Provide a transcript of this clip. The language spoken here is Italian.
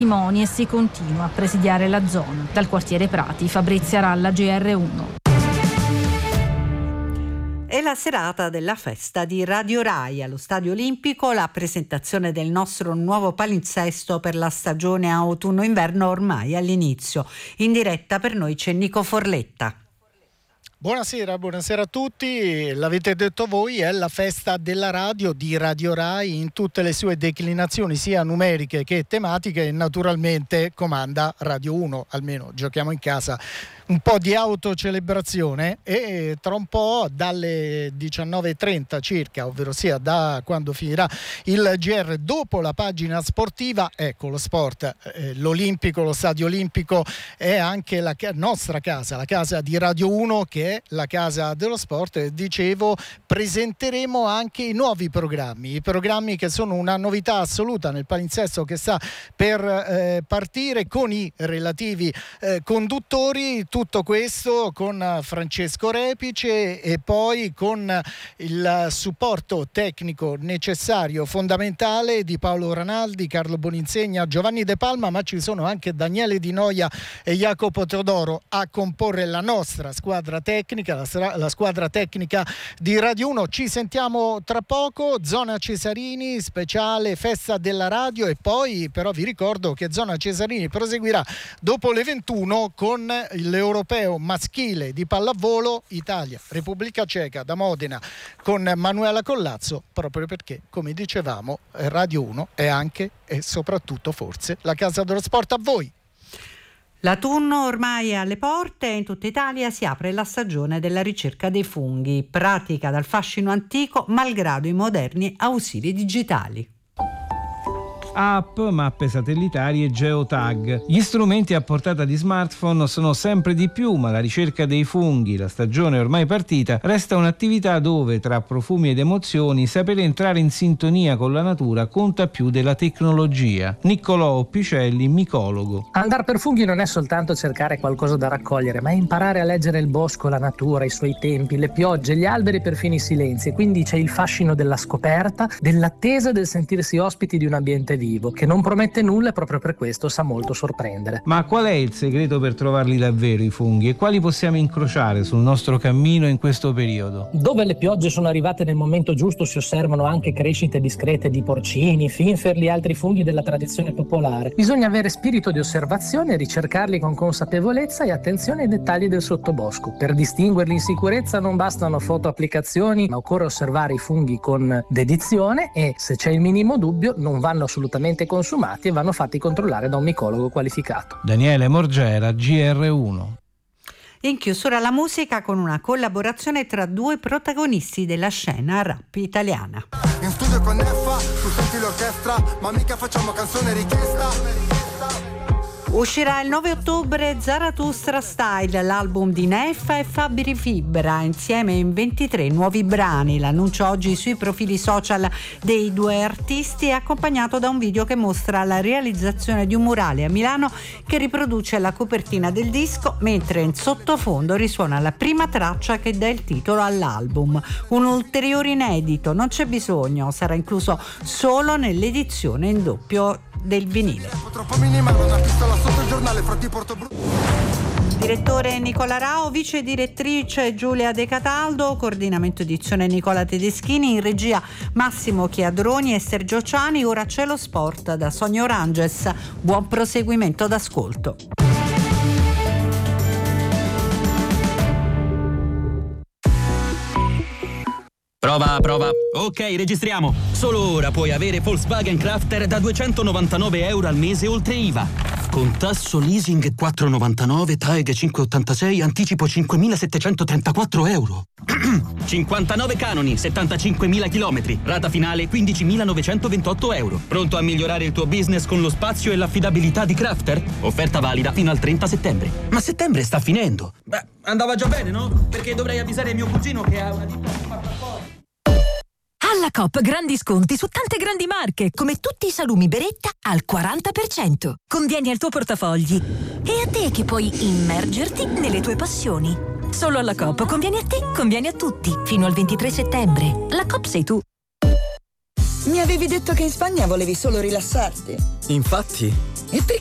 e si continua a presidiare la zona. Dal quartiere Prati, Fabrizia Ralla, GR1. È la serata della festa di Radio Rai allo Stadio Olimpico, la presentazione del nostro nuovo palinsesto per la stagione autunno-inverno ormai all'inizio. In diretta per noi c'è Nico Forletta. Buonasera a tutti. L'avete detto voi, è la festa della radio di Radio Rai in tutte le sue declinazioni, sia numeriche che tematiche, e naturalmente comanda Radio 1, almeno giochiamo in casa. Un po' di autocelebrazione e tra un po', dalle 19:30 circa, ovvero sia da quando finirà il GR, dopo la pagina sportiva, ecco, lo sport, l'Olimpico, lo Stadio Olimpico è anche la nostra casa, la casa di Radio 1, che è la casa dello sport. Dicevo, presenteremo anche i nuovi programmi, i programmi che sono una novità assoluta nel palinsesto che sta per partire, con i relativi conduttori. Tutto questo con Francesco Repice e poi con il supporto tecnico necessario, fondamentale, di Paolo Ranaldi, Carlo Boninsegna, Giovanni De Palma, ma ci sono anche Daniele Di Noia e Jacopo Teodoro a comporre la nostra squadra tecnica, la squadra tecnica di Radio 1. Ci sentiamo tra poco, Zona Cesarini, speciale festa della radio, e poi però vi ricordo che Zona Cesarini proseguirà dopo le 21 con l'Europeo maschile di pallavolo Italia-Repubblica Ceca da Modena con Manuela Collazzo, proprio perché, come dicevamo, Radio 1 è anche e soprattutto forse la casa dello sport. A voi! L'autunno ormai è alle porte e in tutta Italia si apre la stagione della ricerca dei funghi, pratica dal fascino antico malgrado i moderni ausili digitali. App, mappe satellitari e geotag. Gli strumenti a portata di smartphone sono sempre di più, ma la ricerca dei funghi, la stagione ormai partita, resta un'attività dove, tra profumi ed emozioni, sapere entrare in sintonia con la natura conta più della tecnologia. Niccolò Picelli, micologo. Andare per funghi non è soltanto cercare qualcosa da raccogliere, ma è imparare a leggere il bosco, la natura, i suoi tempi, le piogge, gli alberi e perfino i silenzi. E quindi c'è il fascino della scoperta, dell'attesa, del sentirsi ospiti di un ambiente vivo, che non promette nulla e proprio per questo sa molto sorprendere. Ma qual è il segreto per trovarli davvero i funghi e quali possiamo incrociare sul nostro cammino in questo periodo? Dove le piogge sono arrivate nel momento giusto si osservano anche crescite discrete di porcini, finferli e altri funghi della tradizione popolare. Bisogna avere spirito di osservazione e ricercarli con consapevolezza e attenzione ai dettagli del sottobosco. Per distinguerli in sicurezza non bastano fotoapplicazioni, ma occorre osservare i funghi con dedizione e, se c'è il minimo dubbio, non vanno assolutamente consumati e vanno fatti controllare da un micologo qualificato. Daniele Morgera, GR1. In chiusura la musica con una collaborazione tra due protagonisti della scena rap italiana. In studio con Neffa, tu senti l'orchestra, ma mica facciamo canzone richiesta. Uscirà il 9 ottobre Zarathustra Style, l'album di Neffa e Fabri Fibra, insieme in 23 nuovi brani. L'annuncio oggi sui profili social dei due artisti è accompagnato da un video che mostra la realizzazione di un murale a Milano che riproduce la copertina del disco, mentre in sottofondo risuona la prima traccia che dà il titolo all'album. Un ulteriore inedito, non c'è bisogno, sarà incluso solo nell'edizione in doppio del vinile. Direttore Nicola Rao, vice direttrice Giulia De Cataldo, coordinamento edizione Nicola Tedeschini, in regia Massimo Chiadroni e Sergio Ciani. Ora c'è lo sport da Sonia Oranges. Buon proseguimento d'ascolto. Prova. Ok, registriamo. Solo ora puoi avere Volkswagen Crafter da €299 al mese oltre IVA. Con tasso leasing 4,99, TAEG 5,86, anticipo €5.734. 59 canoni, 75.000 chilometri, rata finale €15.928. Pronto a migliorare il tuo business con lo spazio e l'affidabilità di Crafter? Offerta valida fino al 30 settembre. Ma settembre sta finendo. Beh, andava già bene, no? Perché dovrei avvisare mio cugino che ha una ditta di portafoglio. Alla Coop grandi sconti su tante grandi marche, come tutti i salumi Beretta al 40%. Convieni al tuo portafogli e a te che puoi immergerti nelle tue passioni. Solo alla Coop convieni a te, convieni a tutti. Fino al 23 settembre. La Coop sei tu. Mi avevi detto che in Spagna volevi solo rilassarti. Infatti. E perché